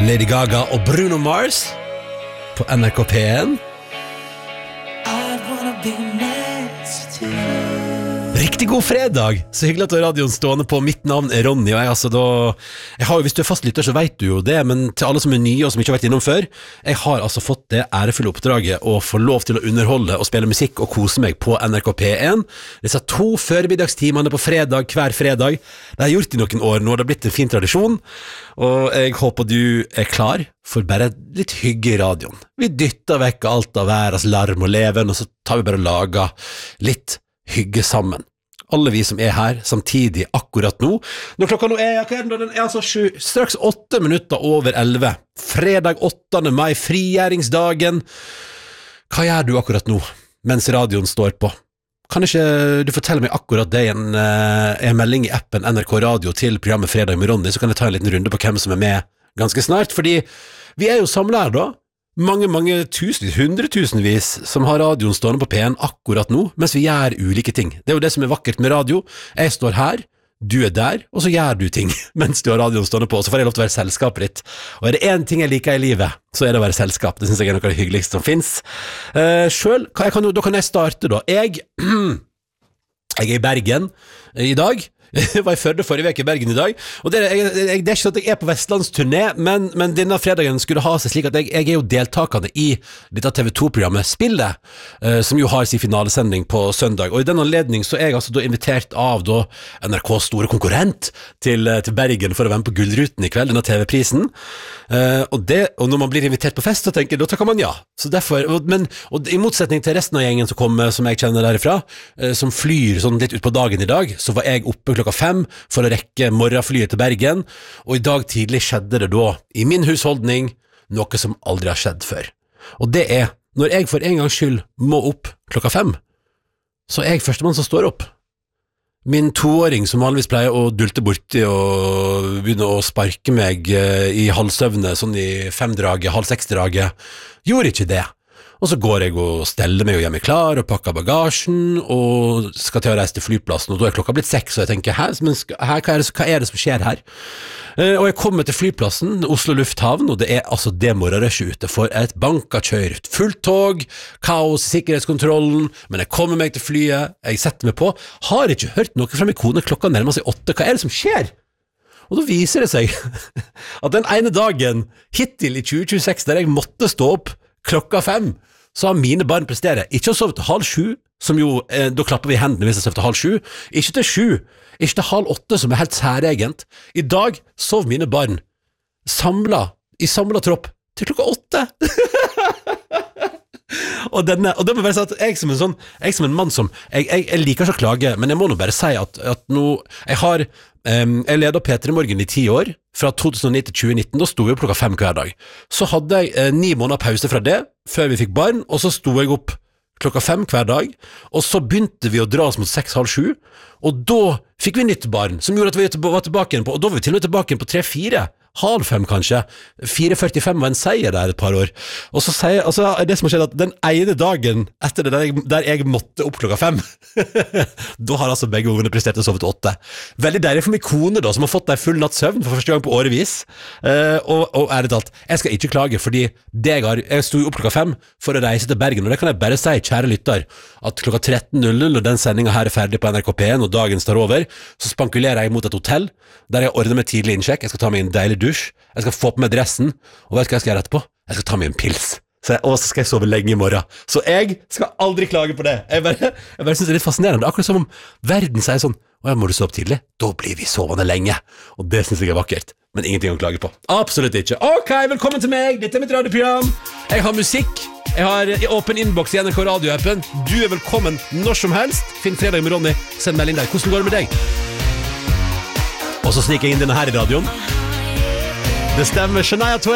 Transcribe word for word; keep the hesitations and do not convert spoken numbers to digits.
Lady Gaga og Bruno Mars på N R K P en. Riktig god fredag. Så hyggelig at du har radioen stående på. Mitt navn er Ronny, og jeg, altså, da, jeg har jo, hvis du er fastlytter så vet du jo det, men til alle som er nye og som ikke har vært innom før, jeg har altså fått det ærefulle oppdraget å få lov til å underholde og spille musikk og kose meg på N R K P en. Disse to førmiddagstimene på fredag, hver fredag, det har jeg gjort i noen år nå, det har blitt en fin tradisjon, og jeg håper du er klar for bare litt hygge i radioen. Vi dytter vekk alt av verdens larm og leven, og så tar vi bare og lager litt hygge sammen. Alle vi som er her samtidig akkurat nå. Når klokka nå er, hva er den, den er altså sju, straks åtte minutter over elleve. Fredag åttende mai, frigjæringsdagen. Hva gjør du akkurat nå, mens radioen står på? Kan ikke du fortelle meg akkurat det i en, en melding i appen N R K Radio til programmet Fredag med Ronny, så kan jeg ta en liten runde på hvem som er med ganske snart, fordi vi er jo samlet her da. Mange, mange tusenvis, hundretusenvis som har radioen stående på P en akkurat nå, mens vi gjør ulike ting. Det er jo det som er vakkert med radio. Jeg står her, du er der, og så gjør du ting mens du har radioen stående på, og så får jeg lov til å være selskapet ditt. Og er det en ting jeg liker i livet, så er det å være selskap. Det synes jeg er noe av det hyggeligste som finnes. Uh, selv, kan jeg, kan, da kan jeg starte da. Jeg, jeg er i Bergen i dag. Jeg var i Førde forrige vek i Bergen i dag, og det er, jeg, jeg, det er ikke sånn at jeg er på Vestlandsturné, men, men denne fredagen skulle ha seg slik at jeg, jeg er jo deltakende i dette T V to-programmet Spillet, uh, som jo har sin finalesending på søndag, og i den anledning så er jeg altså da invitert av da N R K's store konkurrent til, til Bergen for å være med på Gullruten i kveld, denne T V-prisen, uh, og, det, og når man blir invitert på fest, så tenker jeg, da takker man ja. Så derfor, og, men, og i motsetning til resten av gjengen som kommer, som jeg kjenner derifra, uh, som flyr sånn litt ut på dagen i dag, så var jeg oppe klokka fem for å rekke morgenflyet til Bergen, og i dag tidlig skjedde det da, i min husholdning, noe som aldri har skjedd før. Og det er, når jeg for en gangs skyld må opp klokka fem, så er jeg førstemann som står opp. Min toåring som vanligvis pleier å dulte borti og begynne å sparke meg i halvsøvne, sånn i femdraget, halv seksdraget, gjorde ikke det. Og så går jeg og steller meg og gjør meg klar og pakker bagasjen og skal til å reise til flyplassen, og da er klokka blitt seks, og jeg tenker, her, men, her, hva, er det, hva er det som skjer her? Uh, og jeg kommer til flyplassen, Oslo Lufthavn, og det er altså det morgenrushet ute for et bankakjør, fullt tog, kaos i sikkerhetskontrollen, men jeg kommer meg til flyet, jeg setter meg på, har ikke hørt noe fra min kone, klokka nærmer seg åtte, hva er det som skjer? Og da viser det seg at den ene dagen, hittil i tjue tjueseks, der jeg måtte stå opp klokka fem, så har mine barn presterer ikke å sove til halv sju, som jo, eh, da klapper vi i hendene hvis jeg sover til halv sju, ikke til sju, ikke til halv åtte, som er helt særegent. I dag sov mine barn samlet, i samlet tropp, til klokka åtte. og, denne, og det må være sånn at jeg som en sånn, jeg som en mann som, jeg, jeg, jeg liker ikke å klage, men jeg må nå bare si at, at nå, jeg har, um, jeg leder P tre Morgen i ti år, fra to tusen og ni til tjue nitten, da sto jeg opp klokka fem hver dag. Så hadde jeg eh, ni måneder pause fra det, før vi fikk barn, og så sto jeg opp klokka fem hver dag, og så begynte vi å dra oss mot seks, halv sju, og da fikk vi nytt barn, som gjorde at vi var tilbake igjen på, og da var vi til og med tilbake igjen på tre, fire, halv fem kanskje, fire førtifem var en seier der et par år, og så sier, altså det som har skjedd at den ene dagen etter det der jeg, der jeg måtte opp klokka fem, da har altså begge ungene prestert å sove til åtte. Veldig deilig for min kone da, som har fått deg full natts søvn for første gang på årevis, uh, og, og ærlig talt, jeg skal ikke klage, fordi det jeg har, jeg stod opp klokka fem for å reise til Bergen, og det kan jeg bare si, kjære lytter, at klokka tretten null null, når den sendingen her er ferdig på N R K P en, og dagen står over, så spankulerer jeg mot et hotell, der jeg ordner med tidlig innsjekk, jeg skal ta meg en deilig dusj, jeg skal få på meg dressen, og vet du hva jeg skal gjøre etterpå? Jeg skal ta meg en pils, så jeg, og så skal jeg sove lenge i morgen. Så jeg skal aldri klage på det. Jeg bare, jeg bare synes det er litt fascinerende, akkurat som om verden sier sånn, «Å, må du sove tidlig? Da blir vi sovende lenge». Og det synes jeg er vakkert, men ingenting å klage på. Absolutt ikke. Ok, velkommen til meg, dette er mitt radioprogram. Jeg har musikk, jeg har åpen inbox i N R K Radio-appen. Du er velkommen når som helst. Finn Fredag med Ronny, send melding der. Hvordan går det med deg? Og så sniker jeg inn denne her i radioen. Det stemmer, Shania Twain.